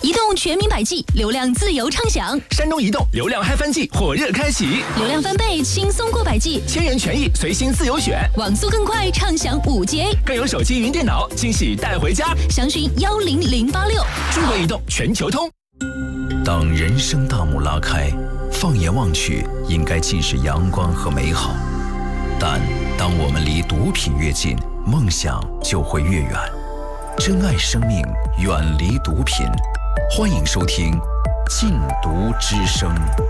移动全民百 G， 流量自由畅享。 山东移动流量嗨翻季火热开启， 流量翻倍，轻松过百 G， 千元权益随心自由选， 网速更快，畅享5G， 更有手机云电脑惊喜带回家。 详询10086。 中国移动全球通。 当人生大幕拉开，放眼望去，应该尽是阳光和美好。但当我们离毒品越近，梦想就会越远。珍爱生命，远离毒品。欢迎收听《禁毒之声》。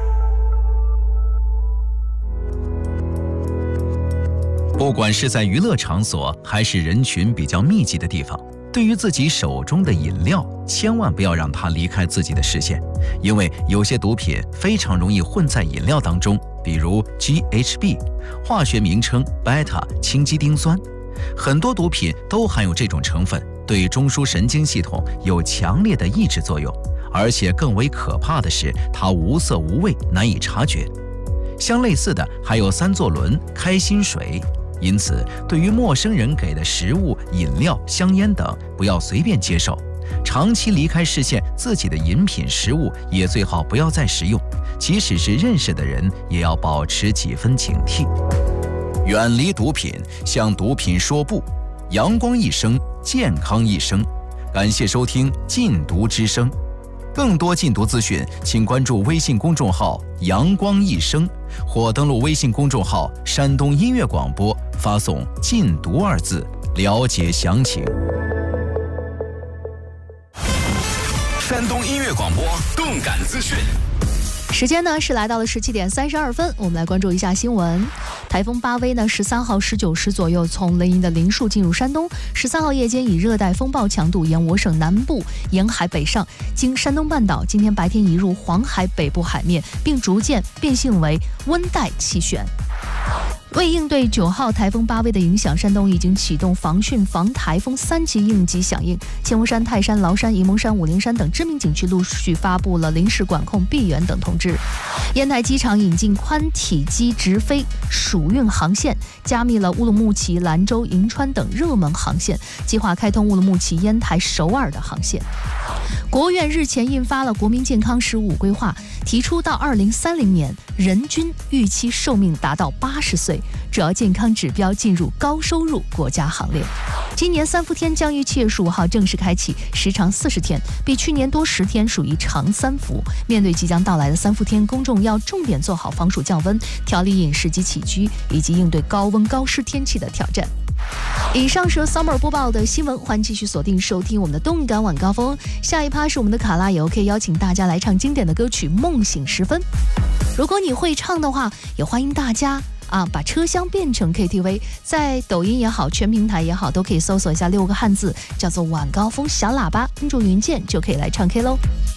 不管是在娱乐场所，还是人群比较密集的地方，对于自己手中的饮料，千万不要让它离开自己的视线，因为有些毒品非常容易混在饮料当中，比如 GHB， 化学名称 β 氢基丁酸。很多毒品都含有这种成分，对中枢神经系统有强烈的抑制作用，而且更为可怕的是，它无色无味，难以察觉。相类似的还有三唑仑、开心水。因此，对于陌生人给的食物、饮料、香烟等，不要随便接受。长期离开视线，自己的饮品、食物也最好不要再食用。即使是认识的人，也要保持几分警惕。远离毒品，向毒品说不。阳光一生，健康一生。感谢收听《禁毒之声》，更多禁毒资讯，请关注微信公众号“阳光一生”，或登录微信公众号“山东音乐广播”，发送“禁毒”2字，了解详情。 山东音乐广播动感资讯。 时间呢是来到了17点32分，我们来关注一下新闻。台风巴威呢13号19时左右从雷尼的林树进入山东，13号夜间以热带风暴强度沿我省南部沿海北上，经山东半岛，今天白天移入黄海北部海面，并逐渐变性为温带气旋。为应对9号台风巴威的影响，山东已经启动防汛防台风3级应急响应。乾隆山、泰山、崂山、沂蒙山、武陵山等知名景区陆续发布了临时管控、闭园等通知。烟台机场引进宽体机直飞暑运航线，加密了乌鲁木齐、兰州、银川等热门航线，计划开通乌鲁木齐、烟台、首尔的航线。国务院日前印发了国民健康15规划，提出到2030年人均预期寿命达到80岁，主要健康指标进入高收入国家行列。今年3伏天将于7月15号正式开启，时长40天，比去年多10天，属于长3伏。面对即将到来的3伏天，公众要重点做好防暑降温、调理饮食及起居，以及应对高温高湿天气的挑战。以上是 Summer 播报的新闻，欢迎继续锁定收听我们的动感晚高峰。下一趴是我们的卡拉也 OK， 邀请大家来唱经典的歌曲《梦醒时分》。如果你会唱的话，也欢迎大家把车厢变成 KTV， 在抖音也好，全平台也好，都可以搜索一下6个汉字，叫做晚高峰小喇叭，关注云键就可以来唱 K 喽。